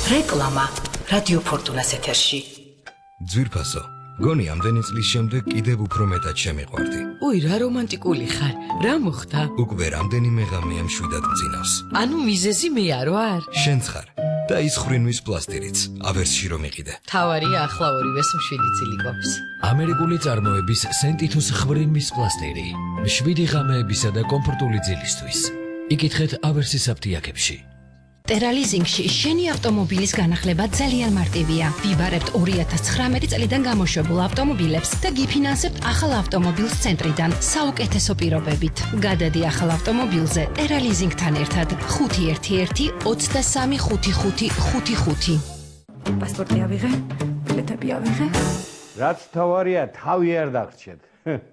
რეკლამა რადიო ფორტუნას ეთერში. ძვირფასო, გონი ამდენი წლის შემდეგ კიდევ უფრო მეტად შემიყვარდი. უი, რა რომანტიკული ხარ. რა მოხდა? უკვე რამდენიმე ღამეა მშვიდად მძინავს. ანუ მიზეზი მე არ ვარ? შენც ხარ. და ის ხრინვის პლასტირიც, ავერსში რომ იყიდე. თავარია ახლა ორივეს მშვიდი წილი გვაქვს. ამერიკული წარმოების სენტითუს ხრინვის პლასტირი. მშვიდი ღამეებისა და კომფორტული ძილისთვის. იკითხეთ ავერსის აფთიაქებში. ტერალიზინგში შენი ავტომობილის განახლება ძალიან მარტივია. ვიბარებთ 2019 წლიდან გამოშვებულ ავტომობილებს და გიფინანსებთ ახალ ავტომობილს ცენტრიდან საუკეთესო პირობებით. გადადი ახალ ავტომობილზე ტერალიზინგთან ერთად 511 23 5555. პასპორტი ავიღე, ბილეთები ავიღე. რაც თავარია, თავი არ დაგრჩეთ.